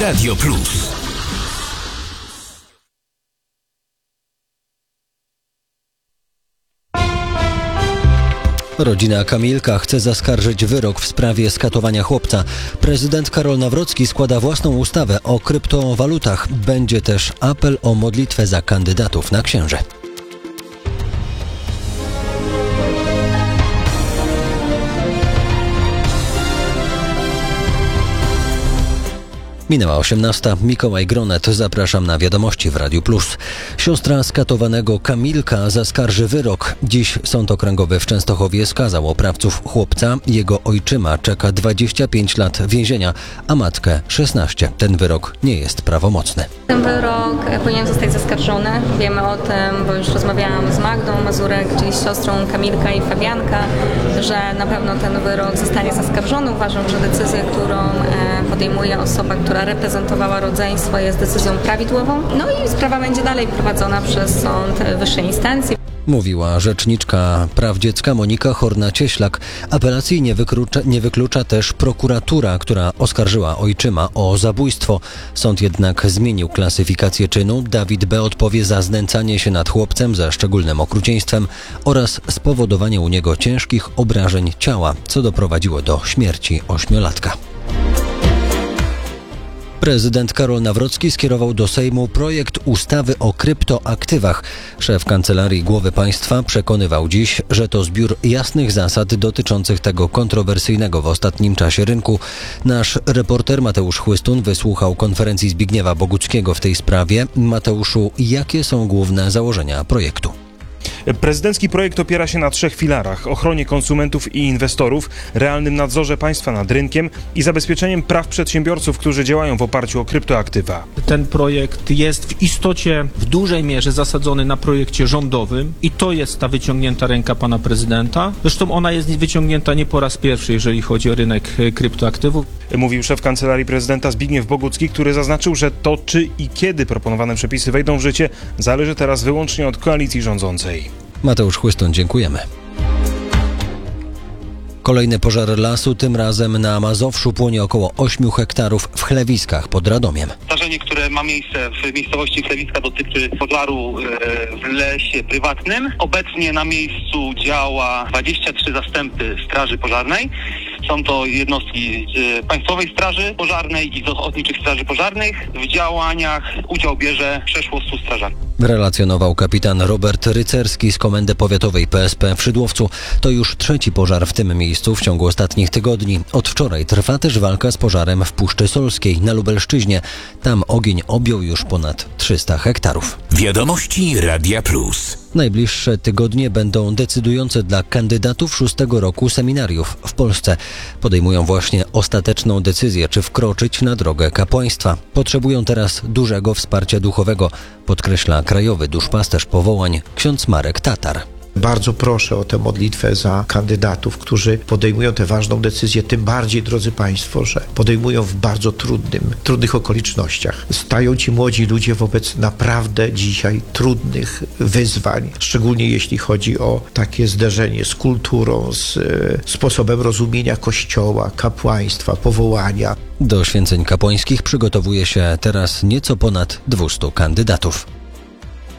Radio Plus. Rodzina Kamilka chce zaskarżyć wyrok w sprawie skatowania chłopca. Prezydent Karol Nawrocki składa własną ustawę o kryptowalutach. Będzie też apel o modlitwę za kandydatów na księży. Minęła 18. Mikołaj Gronet. Zapraszam na wiadomości w Radiu Plus. Siostra skatowanego Kamilka zaskarży wyrok. Dziś Sąd Okręgowy w Częstochowie skazał oprawców chłopca. Jego ojczyma czeka 25 lat więzienia, a matkę 16. Ten wyrok nie jest prawomocny. Ten wyrok powinien zostać zaskarżony. Wiemy o tym, bo już rozmawiałam z Magdą Mazurek, czyli z siostrą Kamilka i Fabianka, że na pewno ten wyrok zostanie zaskarżony. Uważam, że decyzja, którą podejmuje osoba, która reprezentowała rodzeństwo, jest decyzją prawidłową. No i sprawa będzie dalej prowadzona przez sąd wyższej instancji. Mówiła rzeczniczka praw dziecka Monika Horna-Cieślak. Apelacji nie wyklucza też prokuratura, która oskarżyła ojczyma o zabójstwo. Sąd jednak zmienił klasyfikację czynu. Dawid B. odpowie za znęcanie się nad chłopcem ze szczególnym okrucieństwem oraz spowodowanie u niego ciężkich obrażeń ciała, co doprowadziło do śmierci 8-latka. Prezydent Karol Nawrocki skierował do Sejmu projekt ustawy o kryptoaktywach. Szef Kancelarii Głowy Państwa przekonywał dziś, że to zbiór jasnych zasad dotyczących tego kontrowersyjnego w ostatnim czasie rynku. Nasz reporter Mateusz Chłystun wysłuchał konferencji Zbigniewa Boguckiego w tej sprawie. Mateuszu, jakie są główne założenia projektu? Prezydencki projekt opiera się na 3 filarach: ochronie konsumentów i inwestorów, realnym nadzorze państwa nad rynkiem i zabezpieczeniem praw przedsiębiorców, którzy działają w oparciu o kryptoaktywa. Ten projekt jest w istocie w dużej mierze zasadzony na projekcie rządowym i to jest ta wyciągnięta ręka pana prezydenta. Zresztą ona jest wyciągnięta nie po raz pierwszy, jeżeli chodzi o rynek kryptoaktywów. Mówił szef Kancelarii Prezydenta Zbigniew Bogucki, który zaznaczył, że to czy i kiedy proponowane przepisy wejdą w życie, zależy teraz wyłącznie od koalicji rządzącej. Mateusz Chłystun, dziękujemy. Kolejny pożar lasu, tym razem na Mazowszu. Płonie około 8 hektarów w Chlewiskach pod Radomiem. Zdarzenie, które ma miejsce w miejscowości Chlewiska, dotyczy pożaru w lesie prywatnym. Obecnie na miejscu działa 23 zastępy Straży Pożarnej. Są to jednostki z Państwowej Straży Pożarnej i z Ochotniczych Straży Pożarnych. W działaniach udział bierze przeszło 100 strażaków. Relacjonował kapitan Robert Rycerski z Komendy Powiatowej PSP w Szydłowcu. To już 3. pożar w tym miejscu w ciągu ostatnich tygodni. Od wczoraj trwa też walka z pożarem w Puszczy Solskiej na Lubelszczyźnie. Tam ogień objął już ponad 300 hektarów. Wiadomości Radia Plus. Najbliższe tygodnie będą decydujące dla kandydatów 6. roku seminariów w Polsce. Podejmują właśnie ostateczną decyzję, czy wkroczyć na drogę kapłaństwa. Potrzebują teraz dużego wsparcia duchowego, podkreśla krajowy duszpasterz powołań ksiądz Marek Tatar. Bardzo proszę o tę modlitwę za kandydatów, którzy podejmują tę ważną decyzję, tym bardziej, drodzy Państwo, że podejmują w bardzo trudnych okolicznościach. Stają ci młodzi ludzie wobec naprawdę dzisiaj trudnych wyzwań, szczególnie jeśli chodzi o takie zderzenie z kulturą, z sposobem rozumienia Kościoła, kapłaństwa, powołania. Do święceń kapłańskich przygotowuje się teraz nieco ponad 200 kandydatów.